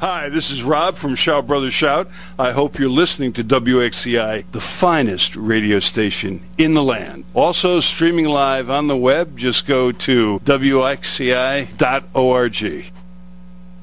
Hi, this is Rob from Shout Brothers Shout. I hope you're listening to WXCI, the finest radio station in the land. Also streaming live on the web, just go to WXCI.org.